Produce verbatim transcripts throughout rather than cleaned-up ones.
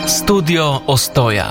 Studio Ostoja.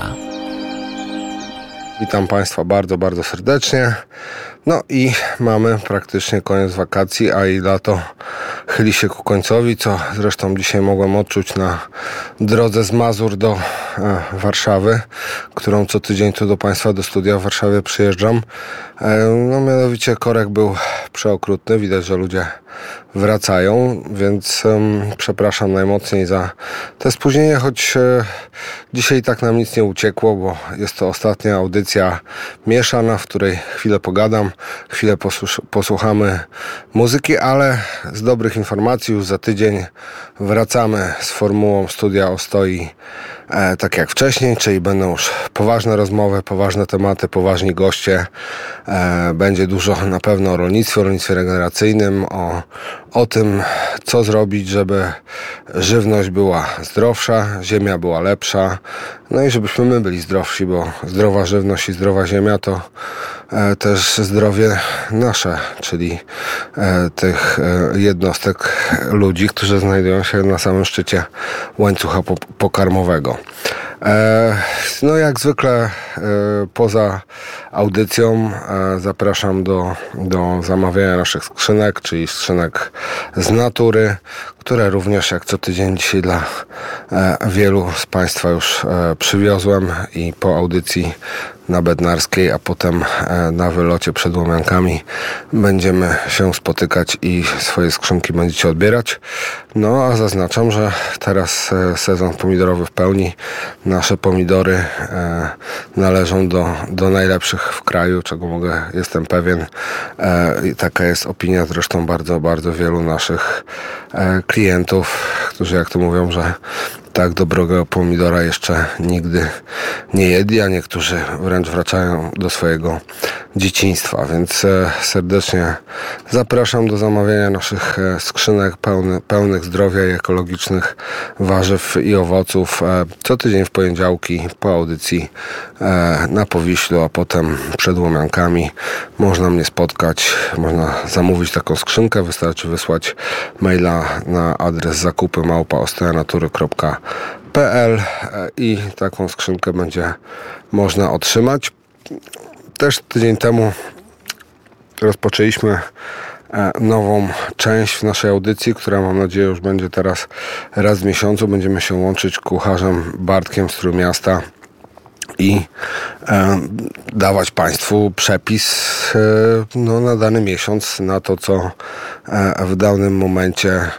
Witam Państwa bardzo, bardzo serdecznie. No i mamy praktycznie koniec wakacji, a i lato chyli się ku końcowi, co zresztą dzisiaj mogłem odczuć na drodze z Mazur do e, Warszawy, którą co tydzień tu do Państwa do studia w Warszawie przyjeżdżam. E, no mianowicie korek był przeokrutny, widać, że ludzie wracają, więc um, przepraszam najmocniej za te spóźnienie, choć e, dzisiaj tak nam nic nie uciekło, bo jest to ostatnia audycja mieszana, w której chwilę pogadam, chwilę posłuch- posłuchamy muzyki, ale z dobrych informacji już za tydzień wracamy z formułą Studia Ostoi e, tak jak wcześniej, czyli będą już poważne rozmowy, poważne tematy, poważni goście. E, będzie dużo na pewno o rolnictwie, o rolnictwie regeneracyjnym, o, o tym, co zrobić, żeby żywność była zdrowsza, ziemia była lepsza, no i żebyśmy my byli zdrowsi, bo zdrowa żywność i zdrowa ziemia to e, też zdrowie nasze, czyli e, tych e, jednostek ludzi, którzy znajdują się na samym szczycie łańcucha po, pokarmowego. E, no jak zwykle e, poza audycją e, zapraszam do, do zamawiania naszych skrzynek, czyli skrzynek z natury, które również jak co tydzień dzisiaj dla e, wielu z Państwa już e, przywiozłem i po audycji na Bednarskiej, a potem e, na wylocie przed Łomiankami będziemy się spotykać i swoje skrzynki będziecie odbierać. No a zaznaczam, że teraz e, sezon pomidorowy w pełni. Nasze pomidory e, należą do, do najlepszych w kraju, czego mogę, jestem pewien. E, i taka jest opinia zresztą bardzo, bardzo wielu naszych e, klientów, którzy jak to mówią, że tak dobrego pomidora jeszcze nigdy nie jedli, a niektórzy wręcz wracają do swojego dzieciństwa, więc e, serdecznie zapraszam do zamawiania naszych e, skrzynek pełny, pełnych zdrowia i ekologicznych warzyw i owoców e, co tydzień w poniedziałki po audycji e, na Powiślu, a potem przed Łomiankami można mnie spotkać, można zamówić taką skrzynkę, wystarczy wysłać maila na adres zakupy małpa ostojanatury kropka p l i taką skrzynkę będzie można otrzymać. Też tydzień temu rozpoczęliśmy nową część w naszej audycji, która mam nadzieję już będzie teraz raz w miesiącu. Będziemy się łączyć kucharzem Bartkiem z Trójmiasta i e, dawać Państwu przepis e, no, na dany miesiąc, na to, co e, w danym momencie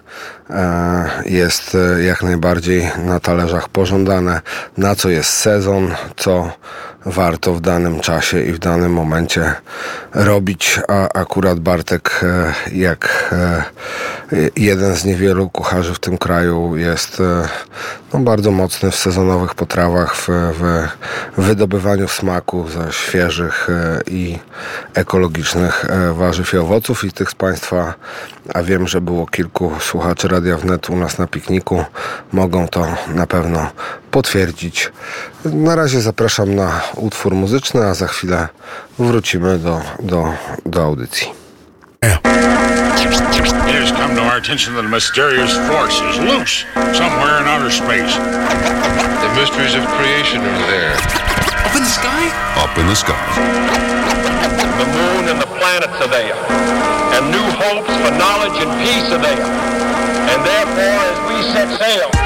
e, jest e, jak najbardziej na talerzach pożądane, na co jest sezon, co warto w danym czasie i w danym momencie robić, a akurat Bartek e, jak e, jeden z niewielu kucharzy w tym kraju jest e, no, bardzo mocny w sezonowych potrawach, w, w wydobywaniu smaku ze świeżych e, i ekologicznych e, warzyw i owoców i tych z Państwa, a wiem, że było kilku słuchaczy Radia Wnet u nas na pikniku, mogą to na pewno potwierdzić. Na razie zapraszam na utwór muzyczny, a za chwilę wrócimy do, do, do audycji. It has come to our attention that a mysterious force is loose somewhere in outer space. The mysteries of creation are there. Up in the sky? Up in the sky. The moon and the planets are there, and new hopes for knowledge and peace are there. And therefore, as we set sail